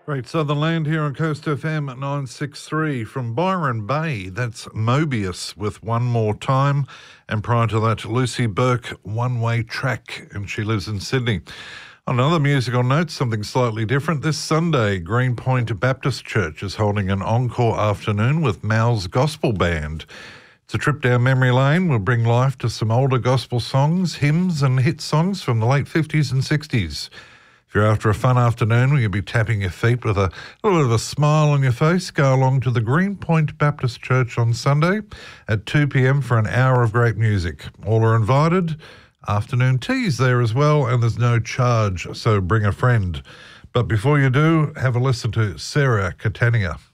Great Southern Land here on Coast FM at 963 from Byron Bay. That's Mobius with One More Time. And prior to that, Lucy Burke, One Way Track, and she lives in Sydney. On another musical note, something slightly different. This Sunday, Greenpoint Baptist Church is holding an encore afternoon with Mal's Gospel Band. It's a trip down memory lane. We'll bring life to some older gospel songs, hymns and hit songs from the late 50s and 60s. If you're after a fun afternoon where you'll be tapping your feet with a little bit of a smile on your face, go along to the Greenpoint Baptist Church on Sunday at 2 p.m. for an hour of great music. All are invited. Afternoon tea's there as well, and there's no charge, so bring a friend. But before you do, have a listen to Sarah Catania.